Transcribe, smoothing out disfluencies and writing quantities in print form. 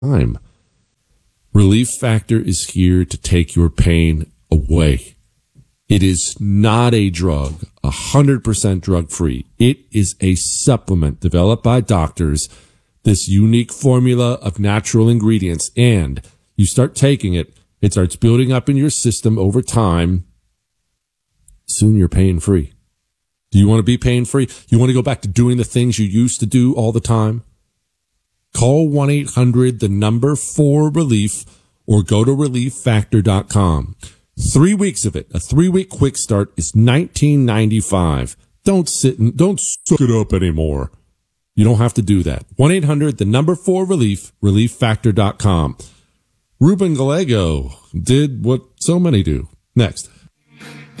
time. Relief Factor is here to take your pain away. It is not a drug, 100% drug-free. It is a supplement developed by doctors, this unique formula of natural ingredients, and you start taking it, it starts building up in your system over time. Soon you're pain-free. Do you want to be pain-free? You want to go back to doing the things you used to do all the time? Call 1-800-4RELIEF or go to relieffactor.com. 3 weeks of it, a 3-week quick start is $19.95. Don't suck it up anymore. You don't have to do that. 1-800-4RELIEF, relieffactor.com. Ruben Gallego did what so many do. Next.